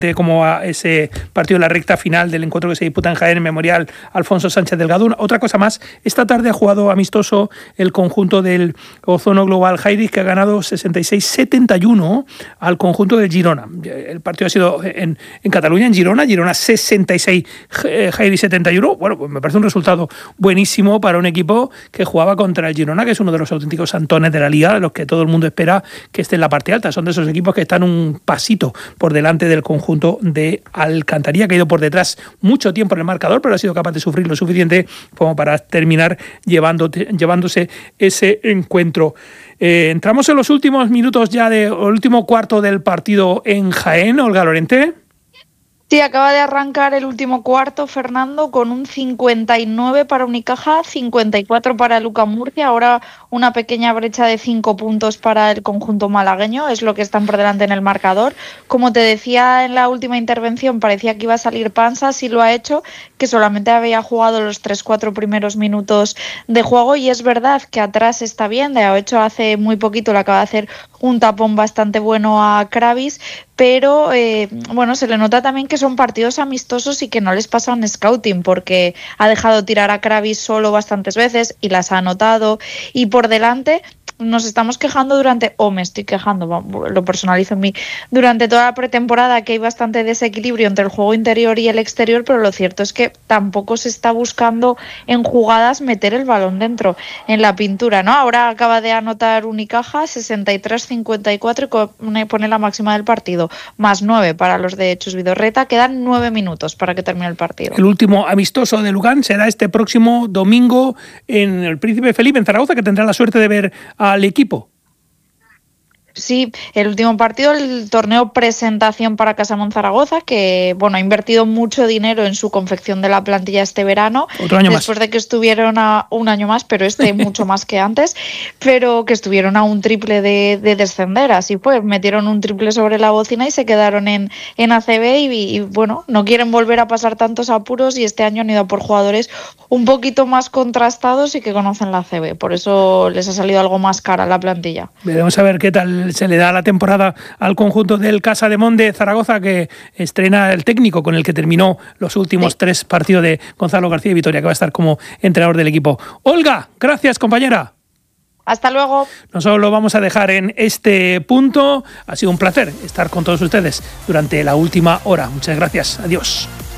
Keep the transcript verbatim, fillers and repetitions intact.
como a ese partido de la recta final del encuentro que se disputa en Jaén, en Memorial Alfonso Sánchez Delgado. Otra cosa más, esta tarde ha jugado amistoso el conjunto del Ozono Global Jairis, que ha ganado sesenta y seis setenta y uno al conjunto del Girona. El partido ha sido en, en Cataluña, en Girona, Girona sesenta y seis, Jairis setenta y uno. Bueno, pues me parece un resultado buenísimo para un equipo que jugaba contra el Girona, que es uno de los auténticos santones de la liga, de los que todo el mundo espera que esté en la parte alta. Son de esos equipos que están un pasito por delante del conjunto de Alcantarilla, que ha ido por detrás mucho tiempo en el marcador, pero ha sido capaz de sufrir lo suficiente como para terminar llevándote, llevándose ese encuentro. Eh, entramos en los últimos minutos ya del último cuarto del partido en Jaén. Olga Lorente. Sí, acaba de arrancar el último cuarto, Fernando, con un cincuenta y nueve para Unicaja, cincuenta y cuatro para Luca Murcia. Ahora una pequeña brecha de cinco puntos para el conjunto malagueño, es lo que están por delante en el marcador. Como te decía en la última intervención, parecía que iba a salir Pansa, sí lo ha hecho, que solamente había jugado los tres cuatro primeros minutos de juego, y es verdad que atrás está bien, de hecho hace muy poquito le acaba de hacer un tapón bastante bueno a Kravis, pero eh, bueno, se le nota también que son partidos amistosos y que no les pasa un scouting, porque ha dejado tirar a Kravis solo bastantes veces y las ha anotado, y por delante nos estamos quejando durante, o me estoy quejando, lo personalizo en mí, durante toda la pretemporada, que hay bastante desequilibrio entre el juego interior y el exterior, pero lo cierto es que tampoco se está buscando en jugadas meter el balón dentro, en la pintura, ¿no? Ahora acaba de anotar Unicaja sesenta y tres cincuenta y cuatro y pone la máxima del partido, más nueve para los de Chus Vidorreta. Quedan nueve minutos para que termine el partido. El último amistoso de Lugán será este próximo domingo en el Príncipe Felipe, en Zaragoza, que tendrá la suerte de ver al equipo. Sí, el último partido, el torneo presentación para Casamón Zaragoza, que bueno, ha invertido mucho dinero en su confección de la plantilla este verano. Otro año después más. de que estuvieron a un año más, pero este mucho más que antes, pero que estuvieron a un triple de, de descender. Así pues, metieron un triple sobre la bocina y se quedaron en, en A C B y, y bueno, no quieren volver a pasar tantos apuros, y este año han ido por jugadores un poquito más contrastados y que conocen la A C B. Por eso les ha salido algo más cara la plantilla. Veremos a ver qué tal se le da la temporada al conjunto del Casademont de Zaragoza, que estrena el técnico con el que terminó los últimos sí. tres partidos de Gonzalo García y Vitoria, que va a estar como entrenador del equipo. Olga, gracias, compañera. Hasta luego. Nosotros lo vamos a dejar en este punto. Ha sido un placer estar con todos ustedes durante la última hora. Muchas gracias. Adiós.